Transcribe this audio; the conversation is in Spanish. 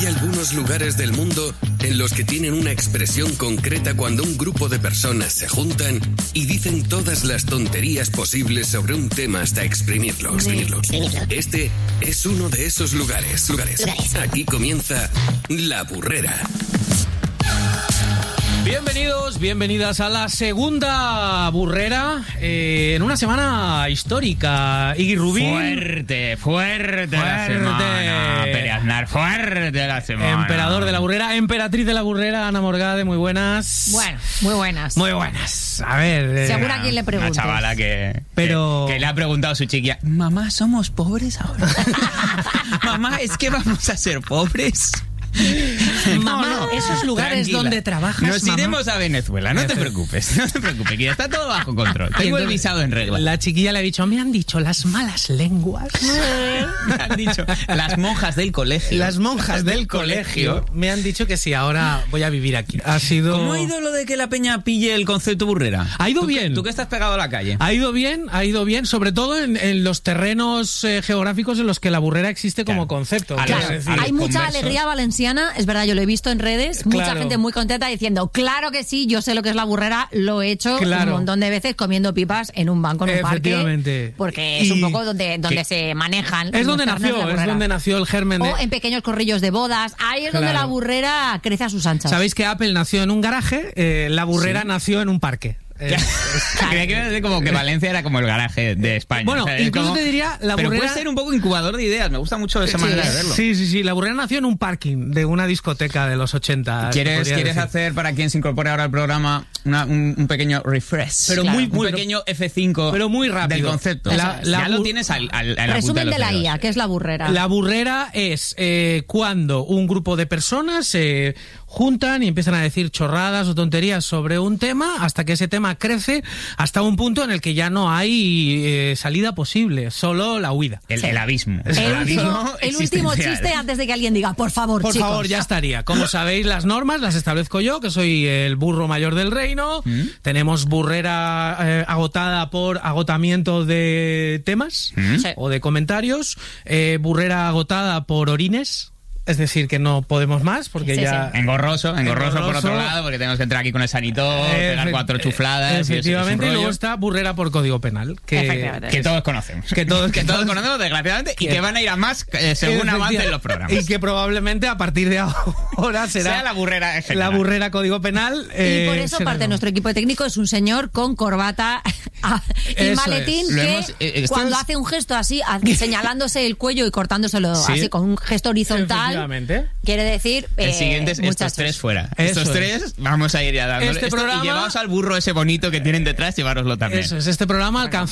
Hay algunos lugares del mundo en los que tienen una expresión concreta cuando un grupo de personas se juntan y dicen todas las tonterías posibles sobre un tema hasta exprimirlo. Este es uno de esos lugares. Aquí comienza La Burrera. Bienvenidos, bienvenidas a la segunda burrera en una semana histórica. Iggy Rubín. Fuerte la semana. Pere Aznar, fuerte la semana. Emperador de la burrera, emperatriz de la burrera, Ana Morgade, muy buenas. Bueno, muy buenas. Muy buenas. A ver. Seguro a quien le preguntes. Una chavala que le ha preguntado a su chiquilla: mamá, ¿somos pobres ahora? Mamá, ¿es que vamos a ser pobres? Mamá, esos lugares tranquila, donde trabajas, nos iremos a Venezuela, no te preocupes, que ya está todo bajo control. Tengo el visado en regla. La chiquilla le ha dicho: me han dicho las malas lenguas. Me han dicho las monjas del colegio. Las monjas del colegio me han dicho que sí, ahora voy a vivir aquí. Ha sido... ¿Cómo ha ido lo de que la peña pille el concepto burrera? Ha ido bien. ¿Tú que estás pegado a la calle? Ha ido bien, sobre todo en los terrenos geográficos en los que la burrera existe como concepto. Claro, hay mucha alegría valenciana, es verdad, yo lo he visto en redes, mucha gente muy contenta diciendo: claro que sí, yo sé lo que es la burrera, lo he hecho un montón de veces comiendo pipas en un banco, en un parque, porque es un poco donde se manejan. Es donde nació el germen. O en pequeños corrillos de bodas, ahí es donde la burrera crece a sus anchas. Sabéis que Apple nació en un garaje, la burrera nació en un parque. Creía que iba a decir como que Valencia era como el garaje de España. Bueno, incluso te diría, la pero burrera... puede ser un poco incubador de ideas, me gusta mucho esa manera de verlo. Sí, la burrera nació en un parking de una discoteca de los 80. ¿Quieres hacer, para quien se incorpore ahora al programa, un pequeño refresh? Pero un pequeño F5 pero muy rápido del concepto. Ya lo tienes al resumen de la IA, ¿qué es la burrera? La burrera es cuando un grupo de personas se juntan y empiezan a decir chorradas o tonterías sobre un tema hasta que ese tema crece hasta un punto en el que ya no hay salida posible, solo la huida. El abismo. El último chiste antes de que alguien diga: por favor, chicos. Por favor, ya estaría. Como sabéis, las normas las establezco yo, que soy el burro mayor del reino. Tenemos burrera agotada por agotamiento de temas o de comentarios. Burrera agotada por orines. Es decir, que no podemos más porque ya... Engorroso por otro lado, porque tenemos que entrar aquí con el sanitor, pegar 4 chufladas. Efectivamente, y luego está burrera por Código Penal, que todos conocemos. Que todos conocemos, desgraciadamente, y que van a ir a más según avancen los programas. Y que probablemente a partir de ahora sea la burrera en general. La burrera Código Penal. Y por eso parte de nuestro equipo técnico es un señor con corbata y maletín que cuando hace un gesto así, señalándose el cuello y cortándoselo así con un gesto horizontal, quiere decir el siguiente es estos tres fuera. Estos tres vamos a ir ya dándole. Programa, y llevaos al burro ese bonito que tienen detrás, llevároslo también. Eso es, este programa alcanzó